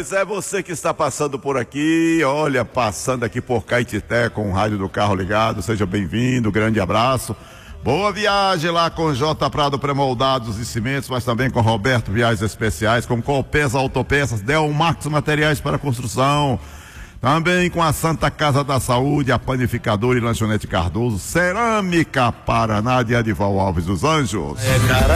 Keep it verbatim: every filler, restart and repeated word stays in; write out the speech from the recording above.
Pois é, você que está passando por aqui, olha, passando aqui por Caetité com o rádio do carro ligado, seja bem-vindo, grande abraço. Boa viagem lá com J Prado Premoldados e Cimentos, mas também com Roberto Viagens Especiais, com Colpesa Autopeças, Delmax Materiais para Construção, também com a Santa Casa da Saúde, a Panificadora e Lanchonete Cardoso, Cerâmica Paraná de Adival Alves dos Anjos. É, cara.